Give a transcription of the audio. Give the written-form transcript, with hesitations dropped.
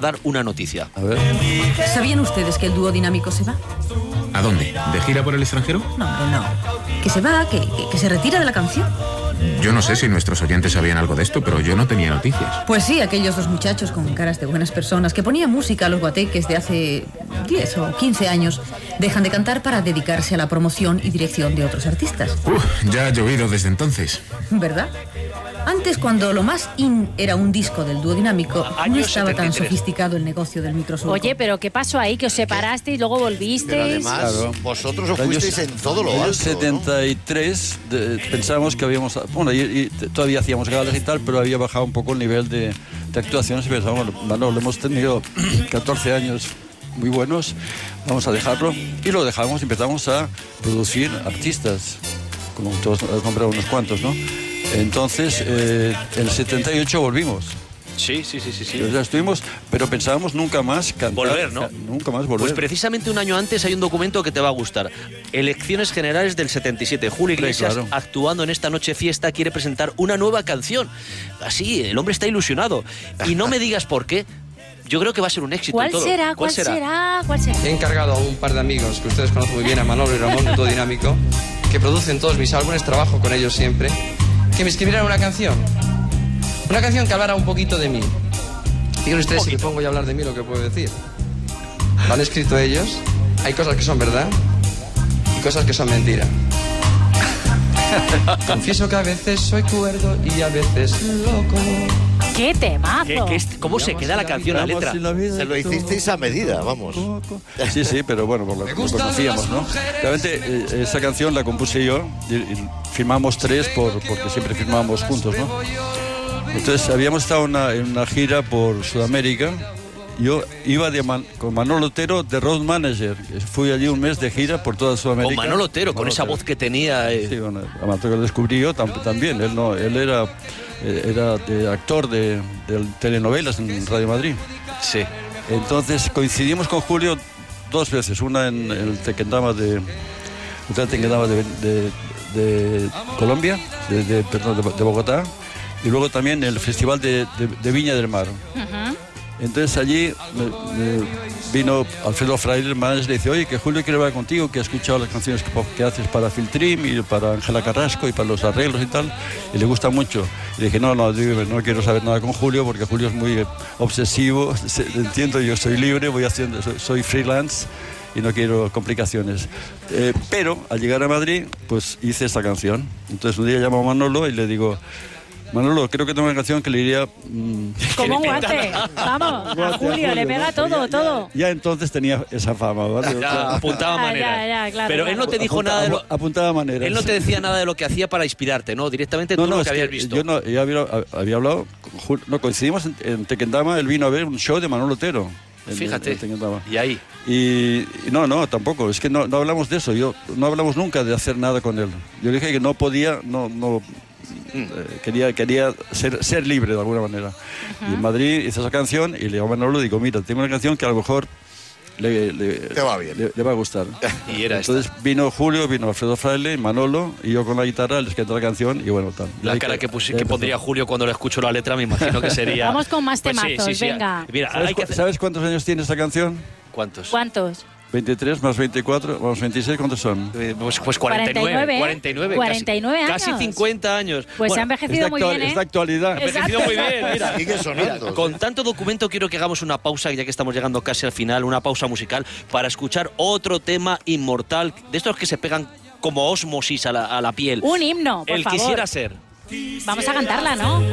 dar una noticia. A ver. ¿Sabían ustedes que el dúo dinámico se va? ¿A dónde? ¿De gira por el extranjero? No, hombre, no. Que se va, que se retira de la canción. Yo no sé si nuestros oyentes sabían algo de esto, pero yo no tenía noticias. Pues sí, aquellos dos muchachos con caras de buenas personas que ponían música a los guateques de hace 10 o 15 años dejan de cantar para dedicarse a la promoción y dirección de otros artistas. Ya ha llovido desde entonces. ¿Verdad? Antes, cuando lo más in era un disco del dúo dinámico, no estaba tan sofisticado el negocio del microsurco. Oye, pero ¿qué pasó ahí? Que os separasteis y luego volvisteis. Pero además, Claro. vosotros os fuisteis en todo lo alto, En el 73 pensábamos que habíamos... Bueno, y todavía hacíamos galas y tal, pero había bajado un poco el nivel de actuaciones y pensábamos, bueno, hemos tenido 14 años muy buenos, vamos a dejarlo. Y lo dejamos y empezamos a producir artistas, como todos has nombrado unos cuantos, ¿no? Entonces, en el 78 volvimos. Sí. O sea, estuvimos, pero pensábamos nunca más cantar. Volver, ¿no? Nunca más volver. Pues precisamente un año antes hay un documento que te va a gustar. Elecciones Generales del 77. Julio Iglesias, claro, actuando en esta noche fiesta, quiere presentar una nueva canción. Así, el hombre está ilusionado. Y no me digas por qué. Yo creo que va a ser un éxito. ¿Cuál todo. será? ¿Cuál será? He encargado a un par de amigos que ustedes conocen muy bien, a Manolo y Ramón, Dúo Dinámico, que producen todos mis álbumes, trabajo con ellos siempre, que me escribieran una canción. Una canción que hablara un poquito de mí. Digan ustedes si me pongo yo a hablar de mí lo que puedo decir. Lo han escrito ellos. Hay cosas que son verdad y cosas que son mentira. Confieso que a veces soy cuerdo y a veces loco. ¡Qué temazo! ¿Cómo se queda la canción, la letra? Se lo hicisteis a medida, vamos. Sí, pero bueno, lo conocíamos, ¿no? Realmente esa canción la compuse yo y firmamos tres porque siempre firmábamos juntos, ¿no? Entonces habíamos estado en una gira por Sudamérica. Yo iba con Manolo Otero de road manager. Fui allí un mes de gira por toda Sudamérica. Con Manolo Otero, con esa voz que tenía. Sí, bueno, además que lo descubrí yo también. Él era actor de telenovelas en Radio Madrid. Sí. Entonces coincidimos con Julio dos veces. Una en el Tequendama de Colombia, de Bogotá. Y luego también el Festival de Viña del Mar. Uh-huh. Entonces allí me vino Alfredo Fraile, el manager, y le dice, oye, que Julio quiere hablar contigo, que ha escuchado las canciones que haces para Filtrim y para Ángela Carrasco y para los arreglos y tal, y le gusta mucho. Y le dije, no quiero saber nada con Julio, porque Julio es muy obsesivo, entiendo, yo soy libre, soy freelance y no quiero complicaciones. Pero al llegar a Madrid, pues hice esta canción. Entonces un día llamo a Manolo y le digo, Manolo, creo que tengo una canción que le diría... Como un guante. Vamos, a Julio, le pega todo. Ya entonces tenía esa fama, ¿vale? Ya, apuntaba maneras. Ya, claro, pero él no te dijo nada de lo... Apuntaba maneras. Él no te decía nada de lo que hacía para inspirarte, ¿no? Directamente todo lo que habías visto. Yo había hablado... coincidimos en Tequendama, él vino a ver un show de Manolo Otero. Fíjate, y ahí. Y no, tampoco, es que no hablamos de eso. No hablamos nunca de hacer nada con él. Yo le dije que no podía, quería ser libre de alguna manera. Uh-huh. Y en Madrid hice esa canción y le digo a Manolo, digo, mira, tengo una canción que a lo mejor te va bien. Le va a gustar. Y era entonces vino Julio, vino Alfredo Fraile, Manolo y yo con la guitarra les canté la canción y bueno, tal. La cara que pondría Julio cuando le escucho la letra, me imagino que sería... Vamos con más temazos, sí. venga. Mira, ¿Sabes cuántos años tiene esta canción? ¿Cuántos? 23 más 24, más 26, ¿cuántos son? Pues 49. 49 años. Casi 50 años. Pues se ha envejecido muy bien, ¿eh? Es de actualidad. Ha envejecido muy bien, mira. Sigue sonando. Mira, con tanto documento quiero que hagamos una pausa, ya que estamos llegando casi al final, una pausa musical, para escuchar otro tema inmortal, de estos que se pegan como ósmosis a la piel. Un himno, por favor. El quisiera ser. Vamos a cantarla, ¿no?